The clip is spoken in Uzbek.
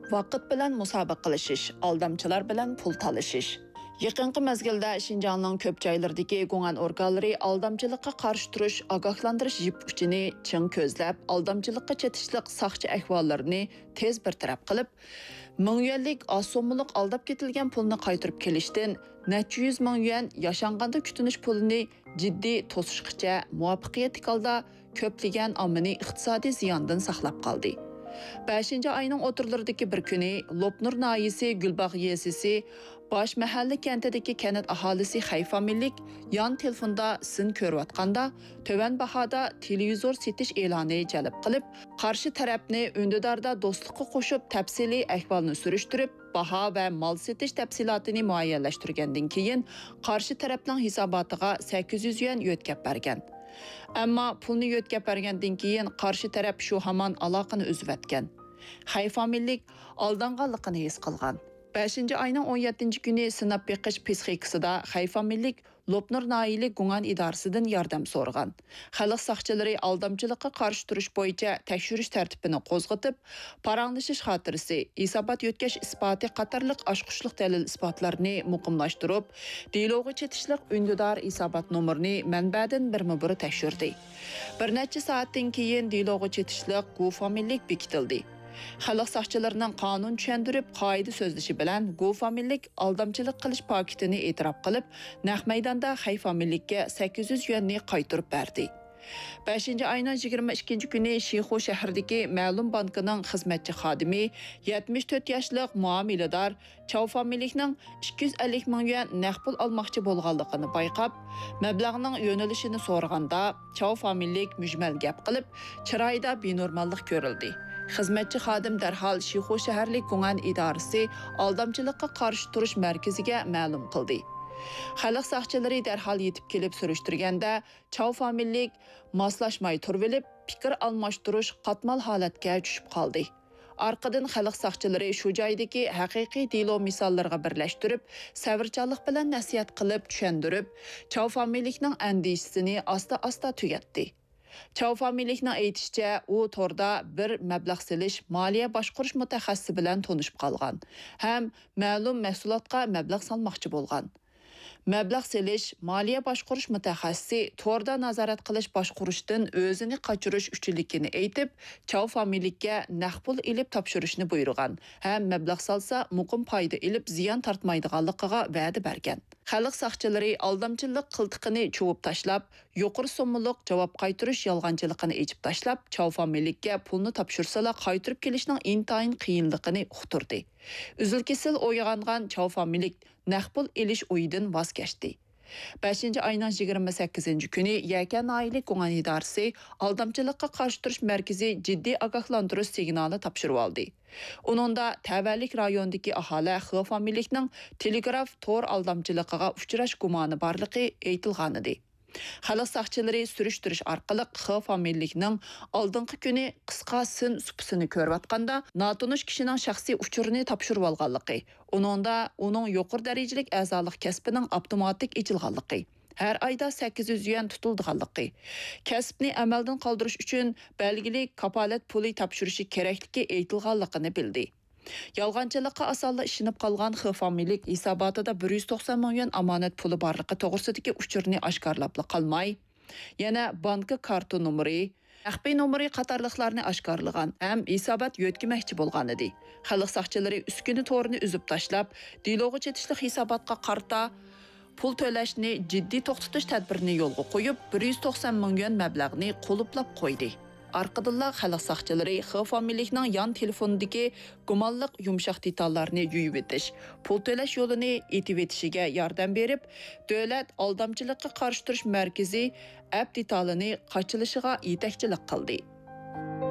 Vaqt bilan musobaqa qilishish, aldamchilar bilan pul talashish. Yaqinqi mezgilda Şinjanning ko'p joylaridagi guman organlari aldamchilikqa qarshi turish, ogohlantirish yip uchini ching ko'zlab, aldamchilikqa chetishliq saqchi ahvollarini tez bartaraf qilib, ming yuanlik osomliq aldab ketilgan pulni qaytarib kelishdan necha yuz ming yuan yashanganda kutinish pulini jiddiy to'sishgacha muvaffaqiyatli holda ko'plagan ommani iqtisodiy ziyondan saqlab qoldi. 5 ayning o'tirlaridagi bir kuni Lopnur noyisi Gulbaq yesisi Bosh mahalla kentidagi kanat aholisi hayfamillik yon telefonda sin ko'rayotganda tovan bahoda televizor setish e'loni jalb qilib, qarshi tarafni undidarda do'stlikqa qo'shib tafsiliy ahvolni surishtirib, baho va mol setish tafsilotini muayyanlashtirgandan keyin qarshi tarafning hisobotiga 800 yuan yo'tkab bergan. Ammo pulni yo'tkab bergandan keyin qarshi taraf shu hamon aloqani uzib o'tgan. Hayfamillik aldanganligini his qilgan. 5 ayning 17 kuni sinab beqish psixikasida Hayfamillik Lopnur noyili guman idorasidan yordam so'rgan. Xalq saqchilari aldamchilikqa qarshi turish bo'yicha tekshirish tartibini qo'zg'atib, paranglashish xotirasi, hisobot yo'tkash isboti qatorliq oshqushliq dalil isbotlarni muqimlashtirib, deloga chetishliq undidor hisobot nomerini manbadan birma-bir tekshirdi. Bir necha soatdan keyin deloga chetishliq gufamillik bekitildi. Xalq saqchilarining qonun tushuntirib, qoida so'zlashi bilan gufamillik aldamchilik qilish paketini e'tirof qilib, naq maydonda Hayfamillikka 800 yuanni qaytarib berdi. 5 ayning 22 kuni Shixu shahridagi ma'lum bankining xizmatchi xodimi 74 yoshlik muomilador Chawfamillikning 250 ming yuan naqd pul olmoqchi bo'lganligini bayqab, mablag'ning yo'nalishini so'raganda Chawfamillik mujmal gap qilib, chiroyida benormallik ko'rildi. Xizmatchi xodim darhol Shixu shaharlik guman idorasi aldamchilikqa qarshi turish markaziga ma'lum qildi. Xalq saqchilari darhol yetib kelib surishtirganda Chawfamillik moslashmay turvilib, fikr almashtirish qatmal holatga tushib qoldi. Arqadan xalq saqchilari shu joydagi haqiqiy delo misollarga birlashtirib, savrchanlik bilan nasihat qilib tushuntirib, Chawfamillikning andishisini asta-asta tugatdi. Chawfamillikning aytishicha, u torda bir mablag' silish moliya boshqarish mutaxassisi bilan tanishib qolgan, ham ma'lum mahsulotga mablag' solmoqchi bo'lgan. Mablag' silish moliya boshqarish mutaxassisi torda nazorat qilish boshqarishdan o'zini qochirish uchunligini aytib, Chawfamillikka naqd pul ilib topshirishni buyurgan, ham mablag' solsa muqim foyda ilib ziyon tortmaydiganligiga va'da bergan. Xalq saqchilari aldamchilik qiltiqini chuvib tashlab, yuqori so'mliq javob qaytarish yolg'onchiligini echib tashlab, Chawfamillikka pulni topshirsalar qaytarib kelishning intayin qiyinligini uqtirdi. Uzil-kesil o'yg'ongan Chawfamillik naqd pul ilish o'yidan voz kechdi. 5 ayning 28 kuni Yakan oilik guman idorasi aldamchilikqa qarshi turish markazi jiddiy ogohlantirish signali topshirib oldi. Uningda tavallik rayonidagi aholi Hayfamillikning telegraf tor aldamchiligiga uchrash gumoni borligi aytilgan edi. Xalq saqchilari surishtirish orqali Hayfamillikning oldingi kuni qisqa sin supisini ko'rayotganda notanish kishining shaxsiy uchurini topshirib olganligi, uningda uning yuqori darajalik a'zolik kasbining avtomatik echilganligi, har oyda 800 yuan tutilganligi, kasbni amaldan qoldirish uchun belgili kapolat puli topshirishi kerakligi aytilganligini bildi. Yolg'onchilikqa asonla ishinib qolgan Hayfamillik hisobotida 190 ming yuan omonat puli borligi to'g'risidagi uchurni oshkorlab qolmay, yana bank karta nomeri, axbiy nomeri qatorliqlarni oshkorlagan, ham hisobot yo'tkamoqchi bo'lgan edi. Xalq saqchilari uskuni to'rini uzib tashlab, deloga chetishlik hisobotga qarta pul to'lashni jiddiy to'xtatish tadbirini yo'lga qo'yib, 190 ming yuan mablag'ni qo'liplab qo'ydi. Arqadınlar xalq saqchilari Hayfamillikning yon telefonidagi gumonliq yumshoq detallarni yuyib etish, pul to'lash yo'lini etib etishiga yordam berib, davlat aldamchilikqa qarshi turish markazi app detalini qachilishiga yetakchilik qildi.